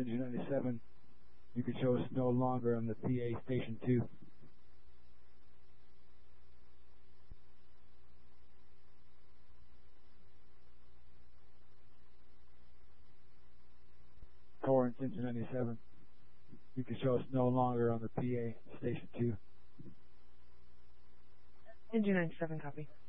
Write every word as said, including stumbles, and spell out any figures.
Engine ninety-seven. You can show us no longer on the P A Station two. Torrance Engine ninety-seven. You can show us no longer on the P A Station two. Engine ninety-seven, copy.